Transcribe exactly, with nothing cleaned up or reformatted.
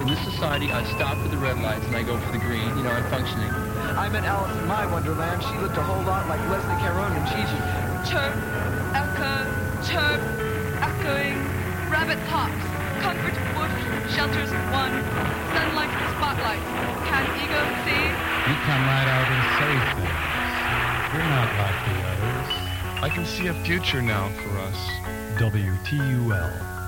this society, I stop for the red lights and I go for the green. You know, I'm functioning. I met Alice in my Wonderland. She looked a whole lot like Leslie Caron and Gigi. Chirp, echo, chirp, echoing. Rabbit hops, comfort bush, shelters one, sunlight, spotlight. Can ego see? You come right out and say things. You're not like the others. I can see a future now for us. W T U L